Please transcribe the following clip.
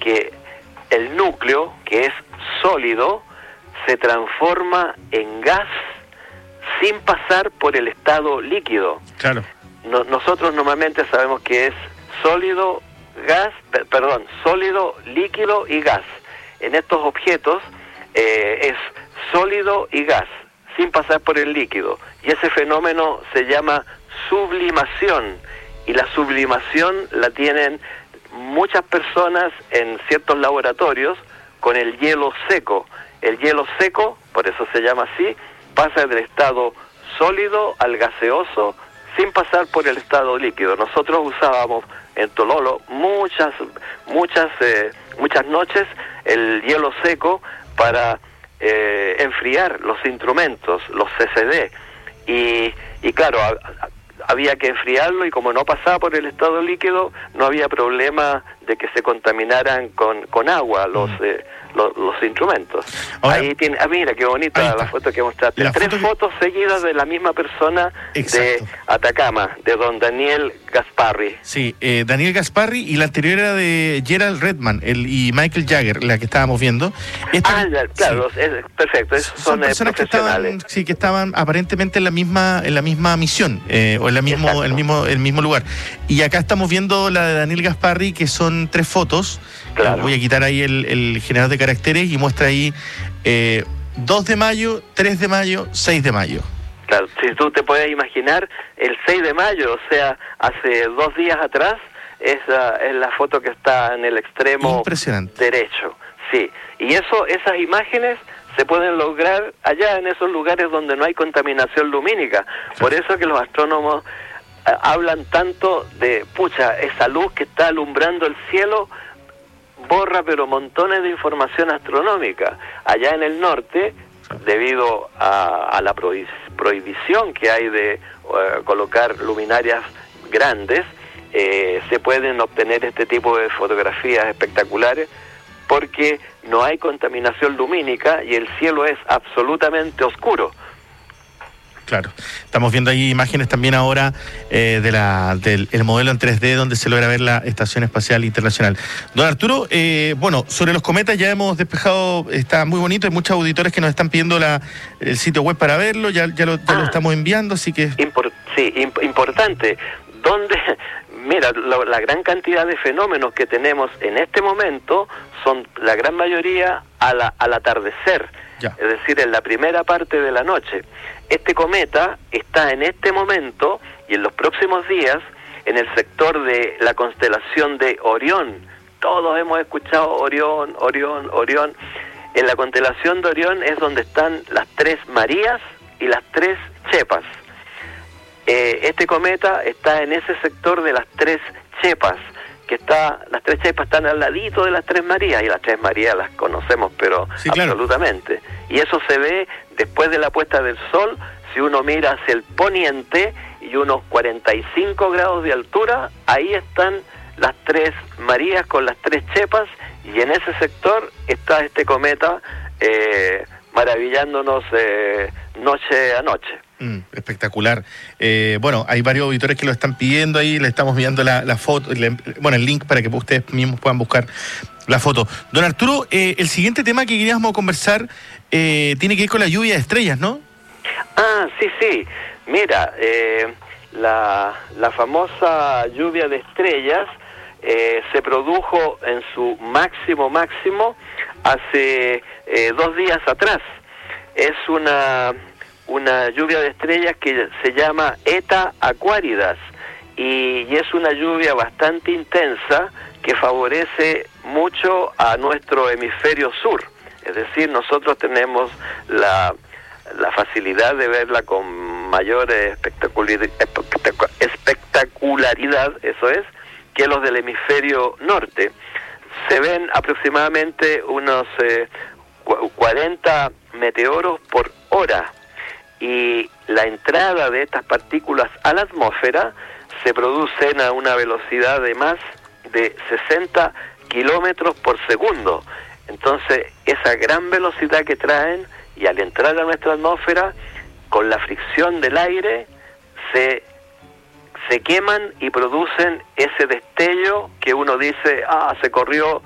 que el núcleo, que es sólido, se transforma en gas sin pasar por el estado líquido. Claro. Nosotros normalmente sabemos que es sólido, sólido, líquido y gas. En estos objetos es sólido y gas, sin pasar por el líquido. Y ese fenómeno se llama sublimación. Y la sublimación la tienen muchas personas en ciertos laboratorios con el hielo seco. El hielo seco, por eso se llama así, pasa del estado sólido al gaseoso sin pasar por el estado líquido. Nosotros usábamos en Tololo muchas noches el hielo seco para enfriar los instrumentos, los CCD, y claro, había que enfriarlo, y como no pasaba por el estado líquido, no había problema de que se contaminaran con agua los instrumentos. Ahora, ahí tiene, mira qué bonita la foto que mostraste. Tres fotos seguidas de la misma persona. Exacto. De Atacama, de don Daniel Gasparri. Sí, Daniel Gasparri, y la anterior era de Gerald Redman y Michael Jagger, la que estábamos viendo. Claro, sí. Perfecto, son personas profesionales. Que estaban aparentemente en la misma misión, o en el mismo lugar. Y acá estamos viendo la de Daniel Gasparri, que son 3 fotos. Claro. Voy a quitar ahí el generador de caracteres y muestra ahí 2 de mayo, 3 de mayo, 6 de mayo. Claro, si tú te puedes imaginar, el 6 de mayo, o sea, hace 2 días atrás, esa es la foto que está en el extremo derecho. Sí, y esas imágenes se pueden lograr allá en esos lugares donde no hay contaminación lumínica. Por eso que los astrónomos hablan tanto de, esa luz que está alumbrando el cielo borra pero montones de información astronómica. Allá en el norte, debido a la prohibición que hay de colocar luminarias grandes, se pueden obtener este tipo de fotografías espectaculares porque no hay contaminación lumínica y el cielo es absolutamente oscuro. Claro, estamos viendo ahí imágenes también ahora del modelo en 3D donde se logra ver la Estación Espacial Internacional. Don Arturo, sobre los cometas ya hemos despejado, está muy bonito, hay muchos auditores que nos están pidiendo el sitio web para verlo, ya lo estamos enviando, así que... Importante, mira, la gran cantidad de fenómenos que tenemos en este momento son la gran mayoría al atardecer, es decir, en la primera parte de la noche. Este cometa está en este momento y en los próximos días en el sector de la constelación de Orión. Todos hemos escuchado Orión. En la constelación de Orión es donde están las 3 Marías y las 3 Chepas. Este cometa está en ese sector de las 3 Chepas, las 3 Chepas están al ladito de las 3 Marías, y las 3 Marías las conocemos, pero sí, absolutamente. Claro. Y eso se ve después de la puesta del sol, si uno mira hacia el poniente y unos 45 grados de altura, ahí están las 3 Marías con las 3 Chepas, y en ese sector está este cometa maravillándonos noche a noche. Espectacular. Hay varios auditores que lo están pidiendo ahí, le estamos enviando la foto, el link para que ustedes mismos puedan buscar la foto. Don Arturo, el siguiente tema que queríamos conversar tiene que ver con la lluvia de estrellas, ¿no? Sí. Mira, la famosa lluvia de estrellas se produjo en su máximo hace 2 días atrás. Es una lluvia de estrellas que se llama Eta Aquaridas, y es una lluvia bastante intensa que favorece mucho a nuestro hemisferio sur. Es decir, nosotros tenemos la facilidad de verla con mayor espectacularidad, eso es, que los del hemisferio norte. Se ven aproximadamente unos 40 meteoros por hora, y la entrada de estas partículas a la atmósfera se producen a una velocidad de más de 60 kilómetros por segundo. Entonces, esa gran velocidad que traen, y al entrar a nuestra atmósfera, con la fricción del aire, se queman y producen ese destello que uno dice, se corrió